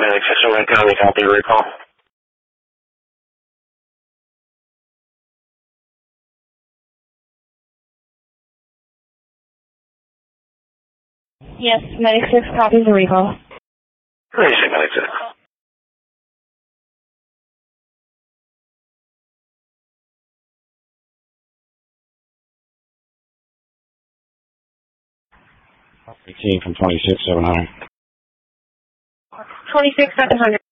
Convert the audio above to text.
Medic 601 County, copy recall. Yes, Medic 6 copies the recall. Medic 6. From 26, 700. 26, 700.